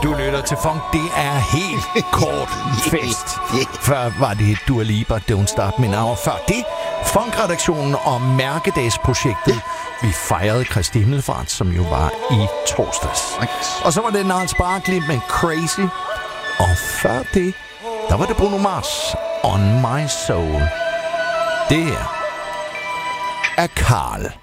Du lytter til Funk. Det er helt kort fest. Før var det Dua Lipa, Don't Start Me Now. Før det Funk-redaktionen og Mærkedagsprojektet. Vi fejrede Kristi Himmelfart, som jo var i torsdags. Og så var det Gnarls Barkley med Crazy. Og før det, der var det Bruno Mars, On My Soul. Det her er Carl.